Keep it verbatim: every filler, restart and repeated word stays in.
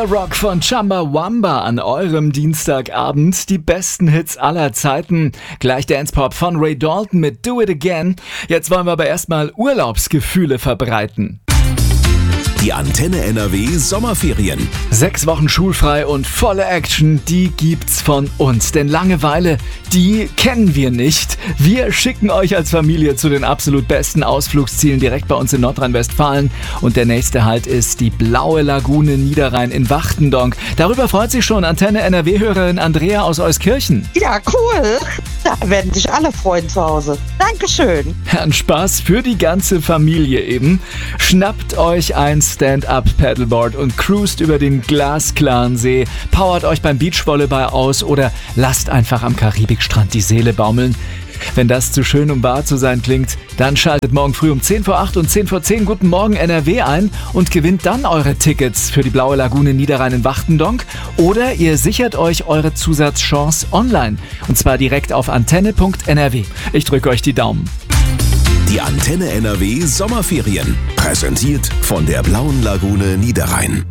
Rock von Chumbawamba an eurem Dienstagabend. Die besten Hits aller Zeiten. Gleich Dance-Pop von Ray Dalton mit Do It Again. Jetzt wollen wir aber erstmal Urlaubsgefühle verbreiten. Die Antenne N R W Sommerferien. Sechs Wochen schulfrei und volle Action, die gibt's von uns. Denn Langeweile, die kennen wir nicht. Wir schicken euch als Familie zu den absolut besten Ausflugszielen direkt bei uns in Nordrhein-Westfalen. Und der nächste Halt ist die Blaue Lagune Niederrhein in Wachtendonk. Darüber freut sich schon Antenne N R W-Hörerin Andrea aus Euskirchen. Ja, cool. Da werden sich alle freuen zu Hause. Dankeschön. Ein Spaß für die ganze Familie eben. Schnappt euch ein Stand-Up-Paddleboard und cruist über den glasklaren See, powert euch beim Beachvolleyball aus oder lasst einfach am Karibikstrand die Seele baumeln. Wenn das zu schön, um wahr zu sein klingt, dann schaltet morgen früh um zehn vor acht und zehn vor zehn Guten Morgen N R W ein und gewinnt dann eure Tickets für die Blaue Lagune Niederrhein in Wachtendonk. Oder ihr sichert euch eure Zusatzchance online. Und zwar direkt auf antenne punkt n r w. Ich drücke euch die Daumen. Die Antenne N R W Sommerferien. Präsentiert von der Blauen Lagune Niederrhein.